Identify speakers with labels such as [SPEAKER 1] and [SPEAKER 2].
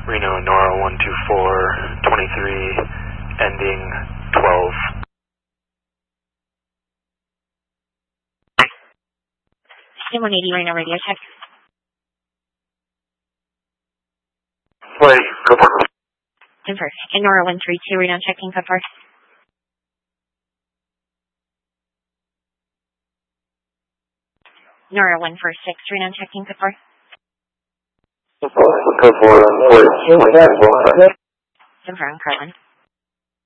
[SPEAKER 1] Reno, Nora 12423, ending 12.
[SPEAKER 2] M180 Reno radio check.
[SPEAKER 1] Wait, report.
[SPEAKER 2] Confirm. And Nora 132 Reno checking code 4. Nora 146 Reno checking code 4.
[SPEAKER 1] Code 4,
[SPEAKER 2] Confirm, Carlin.